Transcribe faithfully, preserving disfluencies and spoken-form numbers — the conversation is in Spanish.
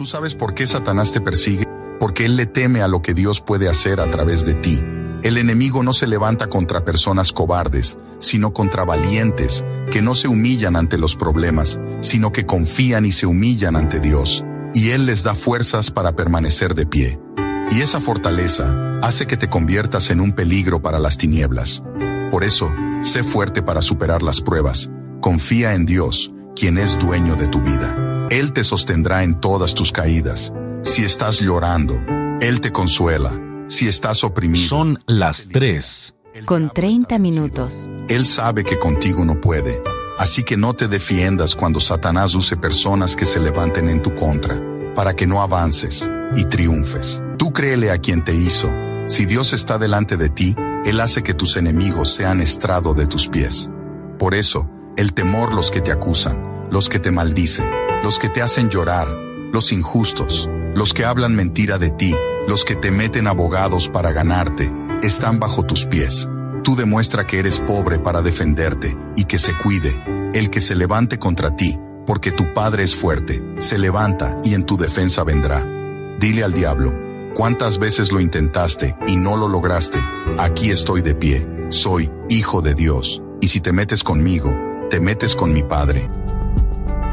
¿Tú sabes por qué Satanás te persigue? Porque él le teme a lo que Dios puede hacer a través de ti. El enemigo no se levanta contra personas cobardes, sino contra valientes, que no se humillan ante los problemas, sino que confían y se humillan ante Dios. Y Él les da fuerzas para permanecer de pie. Y esa fortaleza hace que te conviertas en un peligro para las tinieblas. Por eso, sé fuerte para superar las pruebas. Confía en Dios, quien es dueño de tu vida. Él te sostendrá en todas tus caídas. Si estás llorando, Él te consuela. Si estás oprimido. Son las tres. Con treinta minutos. Él sabe que contigo no puede. Así que no te defiendas cuando Satanás use personas que se levanten en tu contra, para que no avances y triunfes. Tú créele a quien te hizo. Si Dios está delante de ti, Él hace que tus enemigos sean estrado de tus pies. Por eso, el temor los que te acusan, los que te maldicen, los que te hacen llorar, los injustos, los que hablan mentira de ti, los que te meten abogados para ganarte, están bajo tus pies. Tú demuestra que eres pobre para defenderte y que se cuide el que se levante contra ti, porque tu Padre es fuerte, se levanta y en tu defensa vendrá. Dile al diablo, ¿cuántas veces lo intentaste y no lo lograste? Aquí estoy de pie, soy hijo de Dios, y si te metes conmigo, te metes con mi Padre.